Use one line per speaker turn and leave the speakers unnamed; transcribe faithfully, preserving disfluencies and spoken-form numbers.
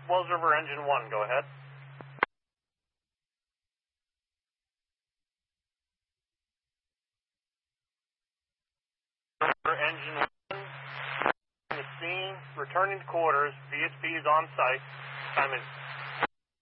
Wells River Engine one, go ahead. River Engine one, the scene, returning to quarters. V S B is on site. Time is